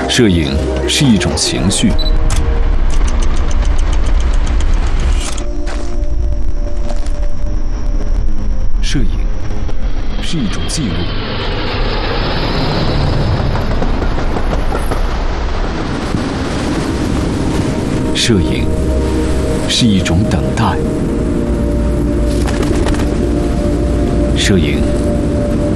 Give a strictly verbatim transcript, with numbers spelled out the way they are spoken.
摄影是一种情绪，摄影是一种记录，摄影是一种等待，摄影